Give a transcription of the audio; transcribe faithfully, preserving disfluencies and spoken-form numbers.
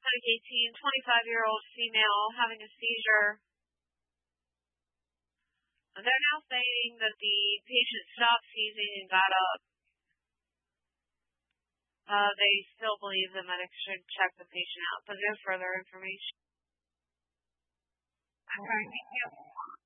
Clinic eighteen, twenty-five-year-old female having a seizure. They're now saying that the patient stopped seizing and got up. Uh, they still believe the medics should check the patient out, but no further information. Okay, thank you.